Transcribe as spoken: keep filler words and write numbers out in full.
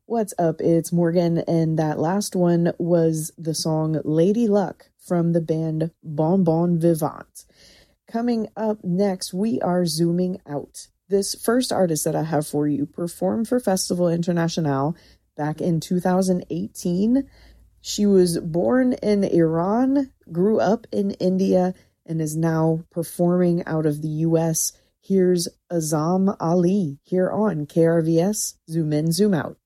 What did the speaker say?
What's up? It's Morgan, and that last one was the song Lady Luck from the band Bon Bon Vivant. Coming up next, we are zooming out. This first artist that I have for you performed for Festival International back in two thousand eighteen. She was born in Iran, grew up in India, and is now performing out of the U S. Here's Azam Ali here on K R V S Zoom In, Zoom Out.